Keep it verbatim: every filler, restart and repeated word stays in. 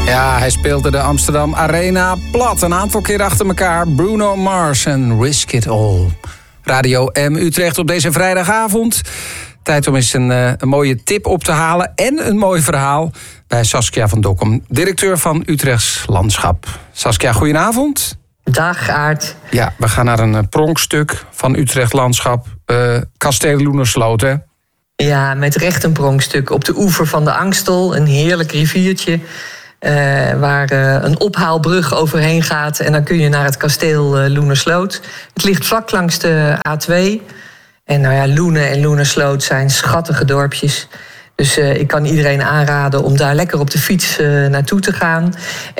Ja, hij speelde de Amsterdam Arena plat. Een aantal keer achter elkaar. Bruno Mars en Risk It All. Radio M Utrecht op deze vrijdagavond. Tijd om eens een, een mooie tip op te halen. En een mooi verhaal bij Saskia van Dokkum, directeur van Utrechts Landschap. Saskia, goedenavond. Dag, Aart. Ja, we gaan naar een pronkstuk van Utrecht Landschap. Uh, Kasteel Loenersloot, hè? Ja, met recht een pronkstuk. Op de oever van de Angstel, een heerlijk riviertje. Uh, waar uh, een ophaalbrug overheen gaat. En dan kun je naar het kasteel uh, Loenersloot. Het ligt vlak langs de A twee. En nou ja, Loenen en Loenersloot zijn schattige dorpjes. Dus uh, ik kan iedereen aanraden om daar lekker op de fiets uh, naartoe te gaan.